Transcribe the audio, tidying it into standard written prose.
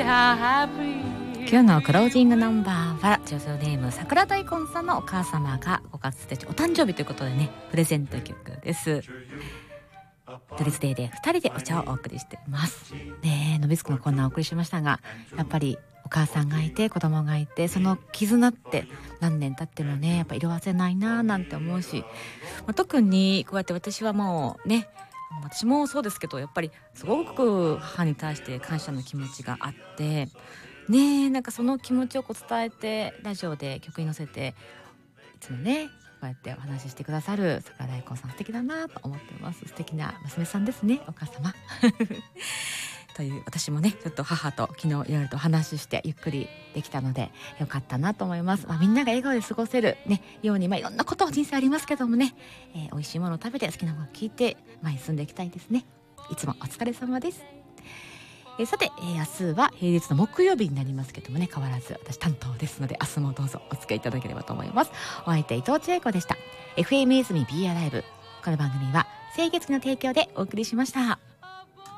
今日のクロージングナンバーはジョジョネーム桜大根さんのお母様が5月1日お誕生日ということでね、プレゼント曲です。ドリスデーで2人でお茶をお送りしていますね。のびすくのコーナーをお送りしましたが、やっぱりお母さんがいて子供がいて、その絆って何年経ってもねやっぱ色褪せないななんて思うし、特にこうやって私はもうね、私もそうですけど、やっぱりすごく母に対して感謝の気持ちがあってね、なんかその気持ちをこう伝えてラジオで曲に乗せていつもねこうやってお話ししてくださる桜大根さん、素敵だなと思ってます。素敵な娘さんですね、お母様という、私もねちょっと母と昨日いろいろとお話ししてゆっくりできたのでよかったなと思います。みんなが笑顔で過ごせる、ね、ように、いろんなこと人生ありますけどもね、美味しいものを食べて好きなものを聞いて前に進んでいきたいですね。いつもお疲れ様です。さて、明日は平日の木曜日になりますけどもね、変わらず私担当ですので明日もどうぞお付き合いいただければと思います。お相手伊藤千恵子でした。 FM 泉 B アライブ、この番組は清月の提供でお送りしました。